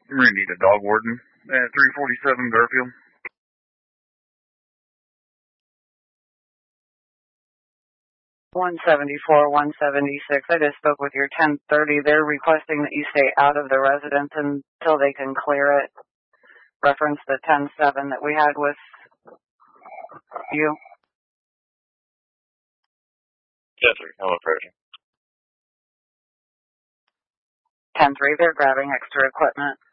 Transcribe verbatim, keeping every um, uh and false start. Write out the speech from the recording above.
I'm going to need a dog warden at three forty-seven Garfield. one seventy-four, one seventy-six. I just spoke with your ten thirty. They're requesting that you stay out of the residence until they can clear it. Reference the ten seven that we had with you. ten three, I'm approaching. ten three, they're grabbing extra equipment.